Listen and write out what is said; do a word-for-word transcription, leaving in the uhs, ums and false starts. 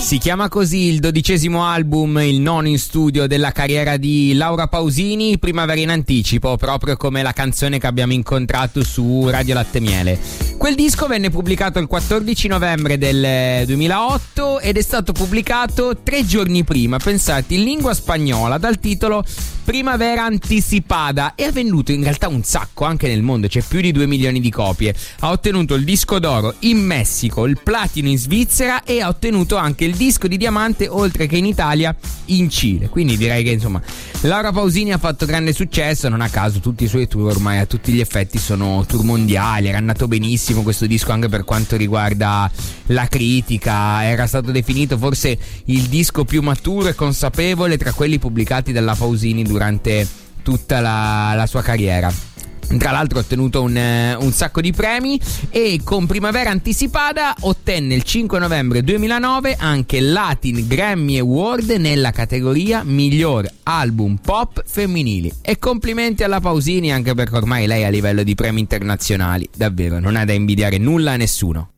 Si chiama così il dodicesimo album, il nono in studio della carriera di Laura Pausini, Primavera in anticipo, proprio come la canzone che abbiamo incontrato su Radio Latte Miele. Quel disco venne pubblicato il quattordici novembre del duemilaotto ed è stato pubblicato tre giorni prima, pensate, in lingua spagnola dal titolo Primavera Anticipada, e ha venduto in realtà un sacco anche nel mondo, c'è più di due milioni di copie. Ha ottenuto il disco d'oro in Messico, il platino in Svizzera e ha ottenuto anche il disco di diamante, oltre che in Italia, in Cile. Quindi direi che insomma Laura Pausini ha fatto grande successo, non a caso tutti i suoi tour ormai a tutti gli effetti sono tour mondiali. Era andato benissimo questo disco anche per quanto riguarda la critica, era stato definito forse il disco più maturo e consapevole tra quelli pubblicati dalla Pausini durante tutta la, la sua carriera. Tra l'altro ha ottenuto un, un sacco di premi e con Primavera Anticipada ottenne il cinque novembre duemilanove anche Latin Grammy Award nella categoria miglior album pop femminili. E complimenti alla Pausini, anche perché ormai lei a livello di premi internazionali davvero non ha da invidiare nulla a nessuno.